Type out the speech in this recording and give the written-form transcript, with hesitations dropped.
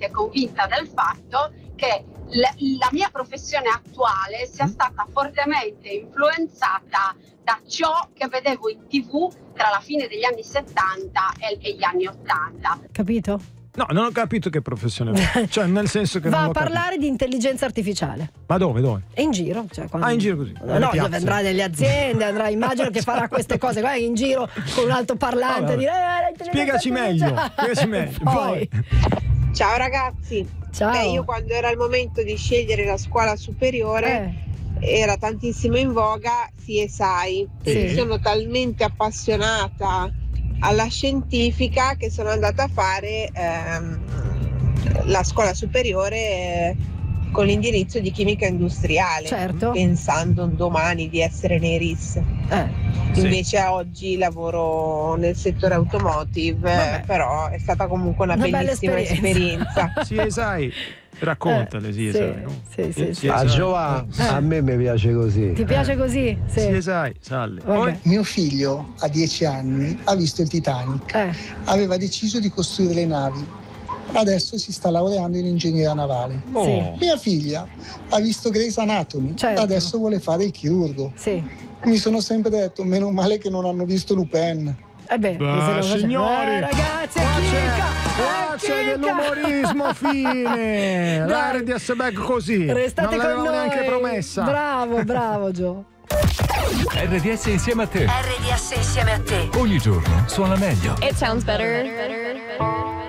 profondamente convinta del fatto che la mia professione attuale sia stata fortemente influenzata da ciò che vedevo in TV tra la fine degli anni 70 e gli anni 80. Capito? No, non ho capito che professione va. Cioè, nel senso che va non a ho parlare capito. di intelligenza artificiale. Ma dove? È in giro, cioè quando... in giro così. No, dove andrà nelle aziende, andrà, immagino che farà queste cose, guarda, in giro con un altoparlante. Dire, spiegaci meglio. Poi. Ciao ragazzi. Ciao. Io quando era il momento di scegliere la scuola superiore era tantissimo in voga CSI. Sì. Sono talmente appassionata alla scientifica che sono andata a fare la scuola superiore con l'indirizzo di chimica industriale, certo, pensando un domani di essere nei RIS. Invece oggi lavoro nel settore automotive, però è stata comunque una bellissima esperienza. Sì, sai, raccontale, sì. A Giovanni, a me mi piace così. Ti piace così? Sì, sai, Sally. Mio figlio a 10 anni ha visto il Titanic, aveva deciso di costruire le navi. Adesso si sta laureando in ingegneria navale. Mia figlia ha visto Grey's Anatomy, adesso vuole fare il chirurgo. Mi sono sempre detto, meno male che non hanno visto Lupin. Signori, ragazzi, qua c'è dell'umorismo fine. La RDS Bag così. Restate non con noi. Neanche promessa. Bravo Gio. RDS insieme a te. RDS insieme a te. Ogni giorno suona meglio. It sounds better.